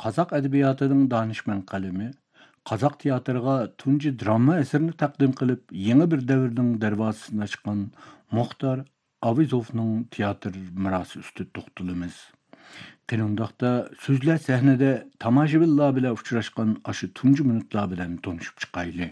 Қазақ әдебиятының данышман қаламы, қазақ театрға tunji drama әсерін тақдим qilib, yeni bir davrning darvozasini ochgan Muxtar Avizovning teatr mirosi ustida to'xtalamiz. Qanundaqda so'zlar sahnada tomoshabinlar bilan uchrashgan ashu tunji minutlar bilan tanishib chiqayli.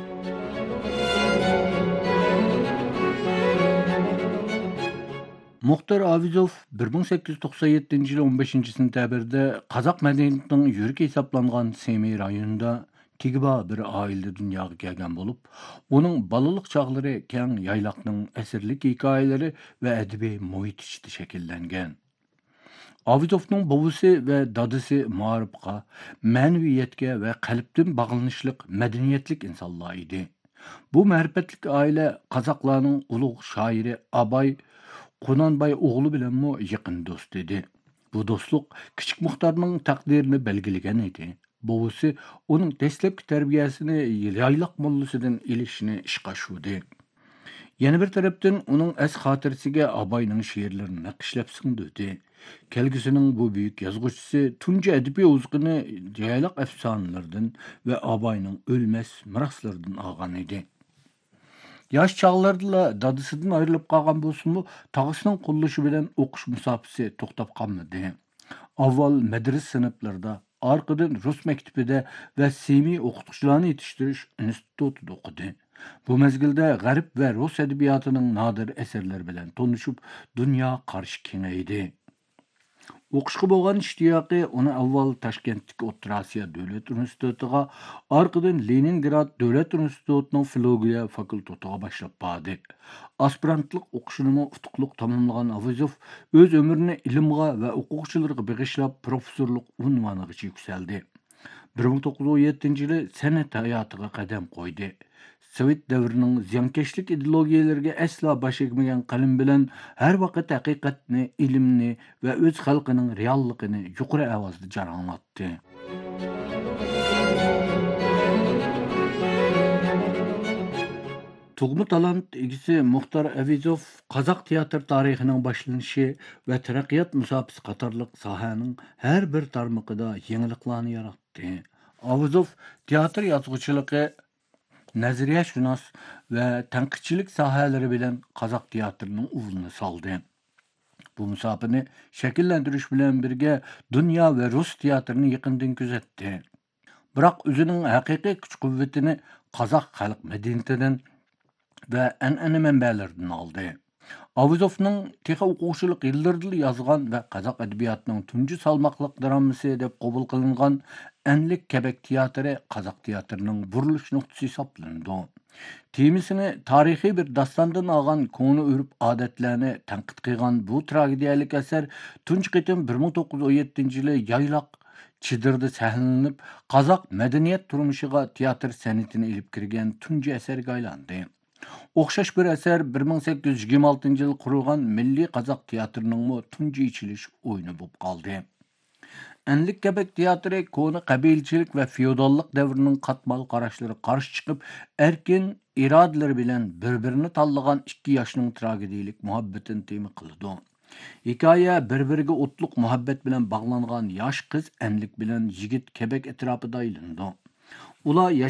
Muxtar Avizov 1897 yılı 15 sentyabrda Қазақ мәдениетінің yürek hesaplanğan Semey rayonunda Tigba bir ailede dunyoga kelgan bo'lib, uning balalik çağları keng yaylaqning asirlik hikoyalari va adabiy muhit ichida shakllangan. Avizovning buvisi va dadisi ma'rifga, ma'naviyatga va qalbdan bog'lanishlik madaniyatlik insonlar edi. Bu ma'rifatlik oila qozoqlarning ulug' shoiri Abay Qunanbay o'g'li bilanmi yaqin do'st edi. Bu do'stlik kichik Muxtarning taqdirini belgilagan edi. Buvisi uning dastlabki tarbiyasini yaylaq mollasidan ilishini ishqa tushirdi. Yana bir tarafdan uning as xotirasiga Abayning she'rlarini naqshlab singdirdi. Kelgusining bu buyuk yozuvchisi tunji adabiy o'zg'ini yaylaq afsonalardan va Abayning o'lmas miroslaridan olgan edi. Yaş çağlarla dadısından ayrılıp kalgan bolsunmu, tağısının qo'llashi bilan o'qish musofasi to'xtab qolmadi. Avval medres sınıflarda, arkadan Rus mektebida va semiy o'qituvchilarni yetishtirish institutida o'qidi. Bu mezgilda g'arb va Rus edebiyotining nodir asarlari bilan tanishib, dunyo qarashi kengaydi. O'qishga bo'lgan ishtiyoqi uni avval Toshkentdagi O'rta Osiyo davlat universitetiga, orqadan Leningrad davlat universitetining filologiya fakultetiga boshlab bordi. Aspirantlik o'qishini utuqliq tamomlagan Avizov o'z umrini ilmga va o'quvchilarga bag'ishlab professorlik unvoniga yuksaldi. 1917 yılı san'at hayotiga qadam qo'ydi. Sovet davrining ziyonkashlik ideologiyalariga aslo bosh egmagan qalam bilan har vaqt haqiqatni, ilmni va o'z xalqining realligini yuqori ovozda jaranlatdi. Tug'ma talant egisi Muxtar Avizov Qozoq teatr tarixining boshlanishi va taraqqiyot musofasi qatorliq sohaning har bir tarmoqida yangiliklarni yaratdi. Avizov teatr yozuvchiligi, nazariyashunos va tanqidchilik sohalari bilan Qozoq teatrining uvulini soldi. Bu musofani shakllantirish bilan birga dunyo va rus teatrini yaqindan kuzatdi. Biroq o'zining haqiqiy kuch-quvvatini Qozoq xalq madaniyatidan ve an'ana manbalaridan oldi. Avizovning texi o'quvchilik yillarida yozgan va Qozoq adabiyotining tunji salmoqliq dramasi deb qabul qilingan Anlik Kebek teatri Qozoq teatrining burilish nuqtasi hisoblanadi. Temisini tarixiy bir dostondan olgan konu urf odatlarni tanqid qilgan bu tragediyalik asar tunji qitim 1917 yılı yaylaq Chidirda sahnalanib, Qozoq madaniyat turmushiga teatr san'atini ilib kirgan tunji asarga aylandi. O'xshash bir asar 1826 yil qurilgan Milliy Qozoq teatrining tunji ichilish o'yini bo'lib qoldi. Anlik Kebek teatri koni qabilchilik va feodallik davrining qatmal qarashlari qarshi chiqib, erkin irodalar bilan bir-birini tanlagan ikki yoshning tragediyalik muhabbatini tema qiladi. Hikoya bir-biriga o'tliq muhabbat bilan bog'langan yosh qiz Anlik bilan yigit Kebek atrofida aylandi. Ular